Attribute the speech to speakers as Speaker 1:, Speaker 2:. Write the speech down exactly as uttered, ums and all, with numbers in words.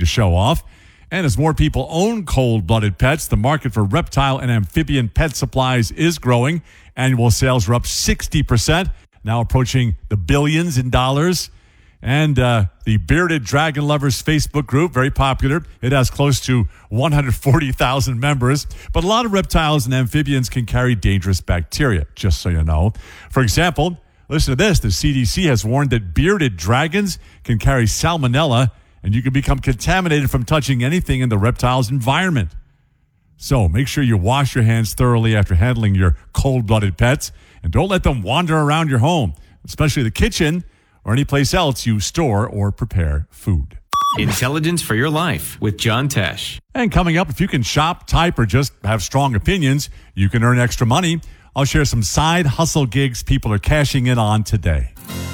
Speaker 1: to show off. And as more people own cold-blooded pets, the market for reptile and amphibian pet supplies is growing. Annual sales are up sixty percent, now approaching the billions in dollars. And uh, the Bearded Dragon Lovers Facebook group, very popular. It has close to one hundred forty thousand members. But a lot of reptiles and amphibians can carry dangerous bacteria, just so you know. For example, listen to this. The C D C has warned that bearded dragons can carry salmonella, and you can become contaminated from touching anything in the reptile's environment. So make sure you wash your hands thoroughly after handling your cold-blooded pets, and don't let them wander around your home, especially the kitchen or any place else you store or prepare food.
Speaker 2: Intelligence for your life with John Tesh.
Speaker 1: And coming up, if you can shop, type, or just have strong opinions, you can earn extra money. I'll share some side hustle gigs people are cashing in on today.